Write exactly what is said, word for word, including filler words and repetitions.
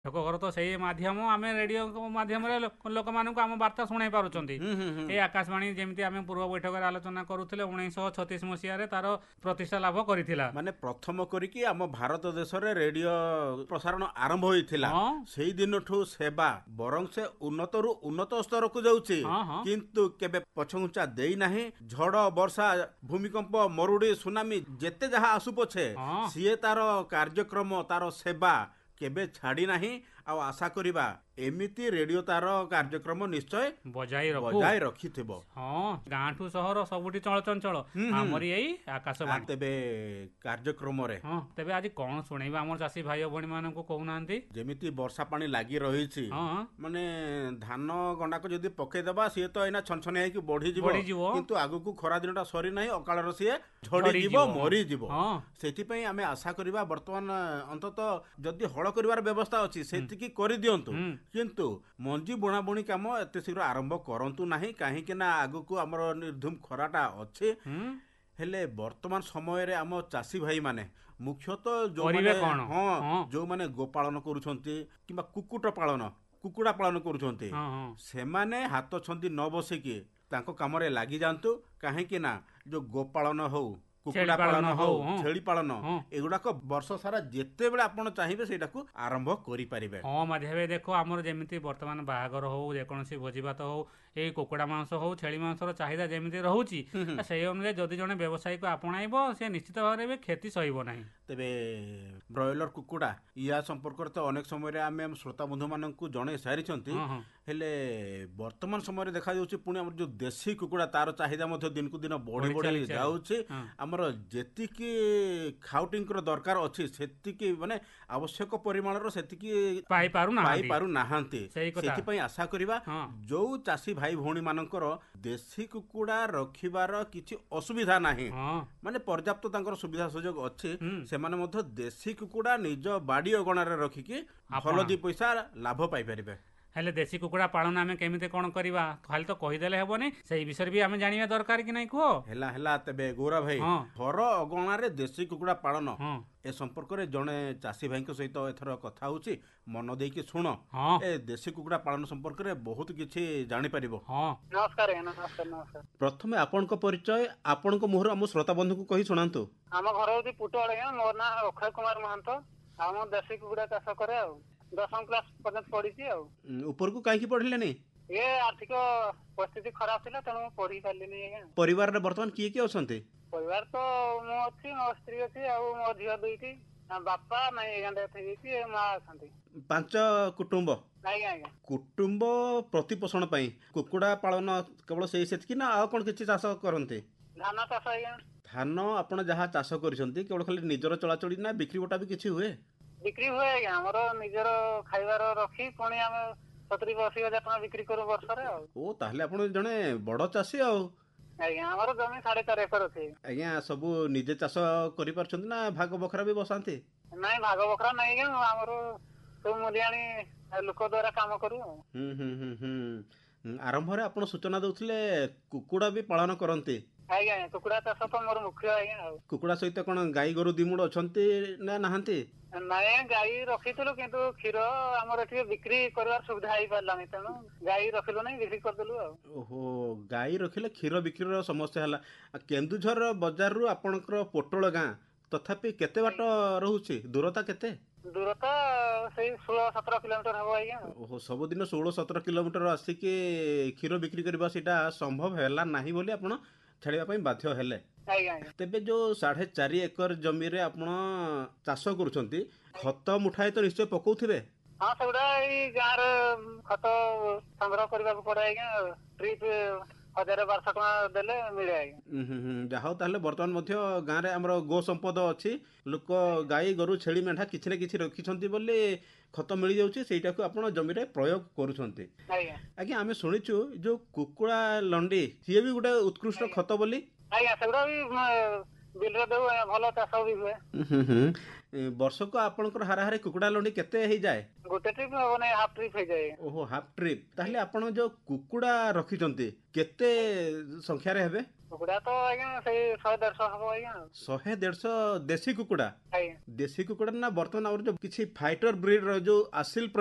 ଲୋକ ଘର ତ ସେଇ ମାଧ୍ୟମ ଆମେ ରେଡ଼ିଓ ମାଧ୍ୟମରେ ଲୋକ ମାନଙ୍କୁ ଆମ ବାର୍ତ୍ତା ଶୁଣାଇ ପାରୁଛନ୍ତି। ଏଇ ଆକାଶବାଣୀ ଯେମିତି ଆମେ ପୂର୍ବ ବୈଠକରେ ଆଲୋଚନା କରୁଥିଲେ ଉଣେଇଶହ ଛତିଶ ମସିହାରେ ତାର ପ୍ରତିଷ୍ଠା ଲାଭ କରିଥିଲା। ମାନେ ପ୍ରଥମ କରିକି ଆମ ଭାରତ ଦେଶରେ ରେଡିଓ ପ୍ରସାରଣ ଆରମ୍ଭ ହୋଇଥିଲା। ସେଇ ଦିନଠୁ ସେବା ବରଂ ସେ ଉନ୍ନତରୁ ଉନ୍ନତ ସ୍ତରକୁ ଯାଉଛି, କିନ୍ତୁ କେବେ ପଛଘୁଞ୍ଚା ଦେଇନାହିଁ। ଝଡ଼ ବର୍ଷା ଭୂମିକମ୍ପ ମରୁଡ଼ି ସୁନାମି ଯେତେ ଯାହା ଆସୁ ପଛେ ସିଏ ତାର କାର୍ଯ୍ୟକ୍ରମ ତାର ସେବା କେବେ ଛାଡ଼ି ନାହିଁ। ଆଉ ଆଶା କରିବା ଏମିତି ରେଡିଓ ତାର କାର୍ଯ୍ୟକ୍ରମ ନିଶ୍ଚୟ ବଜାଇ ବଜାୟ ରଖିଥିବ। ହଁ, ଗାଁଠୁ ସହର ସବୁଠି ଚଳଚଞ୍ଚଳ ଆମରି ଏଇ ଆକାଶବାଣୀ। ତେବେ କାର୍ଯ୍ୟକ୍ରମରେ ହଁ ତେବେ ଆଜି କଣ ଶୁଣେଇବା ଆମର ଚାଷୀ ଭାଇ ଭଉଣୀ ମାନଙ୍କୁ କହୁନାହାନ୍ତି। ଯେମିତି ବର୍ଷା ପାଣି ଲାଗି ରହିଛି, ମାନେ ଧାନ ଗଣ୍ଡାକୁ ଯଦି ପକେଇଦବା ସିଏ ତ ଏଇନା ଛନଛନି ହେଇକି ବଢିଯିବ, କିନ୍ତୁ ଆଗକୁ ଖରା ଦିନଟା ସରି ନାହିଁ, ଅକାଳରେ ସିଏ ଝଡିଯିବ ମରିଯିବ। ସେଥିପାଇଁ ଆମେ ଆଶା କରିବା ବର୍ତ୍ତମାନ ଅନ୍ତତଃ ଯଦି ହଳ କରିବାର ବ୍ୟବସ୍ଥା ଅଛି ସେତିକି କରିଦିଅନ୍ତୁ, କିନ୍ତୁ ମଞ୍ଜି ବୁଣାବୁଣି କାମ ଏତେ ଶୀଘ୍ର ଆରମ୍ଭ କରନ୍ତୁ ନାହିଁ, କାହିଁକି ନା ଆଗକୁ ଆମର ନିର୍ଧୁମ ଖରାଟା ଅଛି। ହେଲେ ବର୍ତ୍ତମାନ ସମୟରେ ଆମ ଚାଷୀ ଭାଇ ମାନେ ମୁଖ୍ୟତଃ ଯୋଉମାନେ ହଁ ଯୋଉମାନେ ଗୋପାଳନ କରୁଛନ୍ତି କିମ୍ବା କୁକୁଟ ପାଳନ କୁକୁଡ଼ା ପାଳନ କରୁଛନ୍ତି, ସେମାନେ ହାତ ଛନ୍ଦି ନ ବସିକି ତାଙ୍କ କାମରେ ଲାଗିଯାଆନ୍ତୁ। କାହିଁକି ନା ଯୋଉ ଗୋପାଳନ ହଉ କୁକୁଡ଼ା ପାଳନ ହଉ ଛେଳି ପାଳନ ଏଗୁଡାକ ବର୍ଷ ସାରା ଯେତେବେଳେ ଆପଣ ଚାହିଁବେ ସେଇଟାକୁ ଆରମ୍ଭ କରିପାରିବେ। ହଁ ମାଧ୍ୟମରେ ଦେଖ ଆମର ଯେମିତି ବର୍ତ୍ତମାନ ବାହାଘର ହଉ ଯେକୌଣସି ଭୋଜିଭାତ ହଉ ଏଇ କୁକୁଡ଼ା ମାଂସ ହଉ ଛେଳି ମାଂସର ଚାହିଦା ଯେମିତି ରହୁଛି, ସେଇ ଅନୁଯାୟୀ ଯଦି ଜଣେ ବ୍ୟବସାୟୀକୁ ଆପଣାଇବ ସେ ନିଶ୍ଚିତ ଭାବରେ ବି କ୍ଷତି ସହିବ ନାହିଁ। ତେବେ ବ୍ରଏଲର କୁକୁଡ଼ା ୟା ସମ୍ପର୍କରେ ତ ଅନେକ ସମୟରେ ଆମେ ଶ୍ରୋତା ବନ୍ଧୁ ମାନଙ୍କୁ ଜଣେଇ ସାରିଛନ୍ତି, ହେଲେ ବର୍ତ୍ତମାନ ସମୟରେ ଦେଖାଯାଉଛି ପୁଣି ଆମର ଯୋଉ ଦେଶୀ କୁକୁଡ଼ା ତାର ଚାହିଦା ମଧ୍ୟ ଦିନକୁ ଦିନ ବଢି ବଢି ଯାଉଛି। ଆମର ଯେତିକି ଖାଉଟିଙ୍କର ଦରକାର ଅଛି ସେତିକି ମାନେ ଆବଶ୍ୟକ ପରିମାଣର ସେତିକି ପାଇପାରୁନାହାନ୍ତି। ସେଥିପାଇଁ ଆଶା କରିବା ଯୋଉ ଚାଷୀ ଭାଇ ଭଉଣୀ ମାନଙ୍କର ଦେଶୀ କୁକୁଡ଼ା ରଖିବାର କିଛି ଅସୁବିଧା ନାହିଁ, ମାନେ ପର୍ଯ୍ୟାପ୍ତ ତାଙ୍କର ସୁବିଧା ସୁଯୋଗ ଅଛି, ସେମାନେ ମଧ୍ୟ ଦେଶୀ କୁକୁଡ଼ା ନିଜ ବାଡି ଅଗଣାରେ ରଖିକି ଭଲ ଦି ପଇସା ଲାଭ ପାଇପାରିବେ। ହେଲେ ଦେଶୀ କୁକୁଡ଼ା ପାଳନ ଆମେ କେମିତି କଣ କରିବା ଖାଲି ତ କହିଦେଲେ ହେବନି, ସେଇ ବିଷୟରେ ବି ଆମେ ଜାଣିବା ଦରକାର କି ନାଇଁ କୁହ। ହେଲା ହେଲା ତେବେ ଗୌରବ ଭାଇ, ଘର ଅଗଣାରେ ଦେଶୀ କୁକୁଡ଼ା ପାଳନ ଏ ସମ୍ପର୍କରେ ଜଣେ ଚାଷୀ ଭାଇଙ୍କ ସହିତ ଏଥର କଥା ହଉଛି, ମନ ଦେଇକି ଶୁଣ। ଏ ଦେଶୀ କୁକୁଡ଼ା ପାଳନ ସମ୍ପର୍କରେ ବହୁତ କିଛି ଜାଣିପାରିବ। ପ୍ରଥମେ ଆପଣଙ୍କ ପରିଚୟ ଆପଣଙ୍କ ମୁହଁରୁ ଆମ ଶ୍ରୋତା ବନ୍ଧୁଙ୍କୁ କହି ଶୁଣାନ୍ତୁ। ଆମ ଘର ହଉଛି ପୁଟଳ, ମୋ ନାଁ ଅକ୍ଷୟ କୁମାର ମହାନ୍ତ, ଆଉ ମୁଁ ଦେଶୀ କୁକୁଡ଼ା ଚାଷ କରେ, ଆଉ ଦଶମ କ୍ଲାସ ପର୍ଯ୍ୟନ୍ତ ପଢିଛି। ଆଉ ଉପରକୁ କାହିଁକି ପଢିଲେନି? ଏ ଆର୍ଥିକ ପରିସ୍ଥିତି ଖରାପ ଥିଲା, ତେଣୁ ମୁଁ ପଢି ପାରିଲିନି। ପରିବାରରେ ବର୍ତ୍ତମାନ କିଏ କିଏ ଅଛନ୍ତି? ପରିବାର ତ ମୁଁ ଅଛି, ମୋ ସ୍ତ୍ରୀ ଅଛି, ଆଉ ମୋ ଝିଅ ଦୁଇଟି, ବାପା ନାଇଁ ଡେଥ୍ ହେଇଯାଇଛି, ମା ଅଛନ୍ତି। ପାଞ୍ଚ କୁଟୁମ୍ବ। ଆଜ୍ଞା ଆଜ୍ଞା। କୁଟୁମ୍ବ ପ୍ରତିପୋଷଣ ପାଇଁ କୁକୁଡ଼ା ପାଳନ କେବଳ ସେଇ ସେତିକି ନା ଆଉ କଣ କିଛି ଚାଷ କରନ୍ତି? ଧାନ ଚାଷ। ଆଜ୍ଞା ଧାନ ଆପଣ ଯାହା ଚାଷ କରିଛନ୍ତି କେବଳ ଖାଲି ନିଜର ଚଳାଚଳି ନା ବିକ୍ରି ବଟା ବି କିଛି ହୁଏ? ବିକ୍ରି ହୁଏ ଆଜ୍ଞା, ଆମର ନିଜର ଖାଇବାର ରଖି ପୁଣି ଆମେ ସତୁରି ଅଶୀ ହଜାର ଟଙ୍କା ବିକ୍ରି କରୁ ବର୍ଷରେ। ଆଉ ଓ ତାହେଲେ ଆପଣ ଜଣେ ବଡ ଚାଷୀ। ଆଉ ଆଜ୍ଞା ଆମର ଜମି ସାଢେ ଚାରି ଏକର ଅଛି। ଆଜ୍ଞା ସବୁ ନିଜେ ଚାଷ କରିପାରୁଛନ୍ତି ନା ଭାଗ ବଖରା ବି ବସାନ୍ତି? ନାଇଁ ଭାଗ ବଖରା ନାଇଁ ଆଜ୍ଞା, ଆମର ସବୁ ମୂଲିଆଣି ଲୋକ ଦ୍ଵାରା କାମ କରୁ। ହୁଁ ହୁଁ ହୁଁ ହୁଁ ଆରମ୍ଭରେ ଆପଣ ସୂଚନା ଦଉଥିଲେ କୁକୁଡ଼ା ବି ପାଳନ କରନ୍ତି। ଆଜ୍ଞା କୁକୁଡ଼ା ଚାଷ ତ ମୋର ମୁଖ୍ୟ। ଆଜ୍ଞା ଆଉ କୁକୁଡ଼ା ସହିତ କଣ ଗାଈ ଗୋରୁ ଦିମୁଡ ଅଛନ୍ତି ନା ନାହାନ୍ତି? ନାଇଁ ଗାଈ ରଖିଥିଲୁ, କିନ୍ତୁ କ୍ଷୀର ଆମର ଏଠି ବିକ୍ରି କରିବାର ସୁବିଧା ହେଇପାରିଲାନି, ତେଣୁ ଗାଈ ରଖିଲୁ ନାହିଁ, ବିକ୍ରି କରିଦେଲୁ। ଆଉ ଓହୋ, ଗାଈ ରଖିଲେ କ୍ଷୀର ବିକ୍ରିର ସମସ୍ୟା ହେଲା। କେନ୍ଦୁଝର ବଜାରରୁ ଆପଣଙ୍କର ପୋଟଳ ଗାଁ ତଥାପି କେତେ ବାଟ ରହୁଛି, ଦୂରତା କେତେ? ଦୂରତା ସେଇ ଷୋହଳ ସତର କିଲୋମିଟର ହବ। ଆଜ୍ଞା ଓହୋ, ସବୁଦିନ ଷୋହଳ ସତର କିଲୋମିଟର ଆସିକି କ୍ଷୀର ବିକ୍ରି କରିବା ସେଇଟା ସମ୍ଭବ ହେଲା ନାହିଁ ବୋଲି ଆପଣ ଛାଡିବା ପାଇଁ ବାଧ୍ୟ ହେଲେ। ତେବେ ଯୋଉ ସାଢେ ଚାରି ଏକର ଜମିରେ ଆପଣ ଚାଷ କରୁଛନ୍ତି, ଖତ ମୁଠାଏ ତ ନିଶ୍ଚୟ ପକଉଥିବେ? ହଁ ସେଗୁଡା ଏଇ ଗାଁରେ ଖତ ସଂଗ୍ରହ କରିବାକୁ ପଡେ। ଆଜ୍ଞା ଟ୍ରିପ ହଜାର ବାରଶହ ଟଙ୍କା ଦେଲେ ମିଳେ। ଆଜ୍ଞା ଯାହା ହଉ, ତାହେଲେ ବର୍ତ୍ତମାନ ମଧ୍ୟ ଗାଁରେ ଆମର ଗୋ ସମ୍ପଦ ଅଛି, ଲୋକ ଗାଈ ଗୋରୁ ଛେଳି ମେଣ୍ଢା କିଛି ନା କିଛି ରଖିଛନ୍ତି ବୋଲି ଖତ ମିଳିଯାଉଛି, ସେଇଟାକୁ ଆପଣ ଜମିରେ ପ୍ରୟୋଗ କରୁଛନ୍ତି। ଆଜ୍ଞା ଆମେ ଶୁଣିଛୁ ଯୋଉ କୁକୁଡ଼ା ଲଣ୍ଡି ସିଏ ବି ଗୋଟେ ଉତ୍କୃଷ୍ଟ ଖତ ବୋଲି। ଆଜ୍ଞା ସେଗୁଡା ବି ବିଲରେ ଦଉ, ଭଲ ଚାଷ ବି ହୁଏ। ବର୍ଷକୁ ଆପଣଙ୍କର ହାରାହାରି କୁକୁଡ଼ା ଲଣ୍ଡି କେତେ ହେଇଯାଏ? ଗୋଟେ ଟ୍ରିପ ମାନେ ହାଫ ଟ୍ରିପ ହେଇଯାଏ। ଓହୋ ହାଫ ଟ୍ରିପ। ତାହେଲେ ଆପଣ ଯୋଉ କୁକୁଡ଼ା ରଖିଛନ୍ତି କେତେ ସଂଖ୍ୟାରେ ହେବେ? କୁକୁଡ଼ା ତ ଆଜ୍ଞା ସେଇ ଶହେ ଦେଢଶହ ହବ ଆଜ୍ଞା। ଶହେ ଦେଢଶହ ଦେଶୀ କୁକୁଡ଼ା? ଆଜ୍ଞା ଦେଶୀ କୁକୁଡ଼ା ନା ବର୍ତ୍ତମାନ ଆମର ଯୋଉ କିଛି ଫାଇଟର ବ୍ରିଡ ର ଯୋଉ ଆସିଲ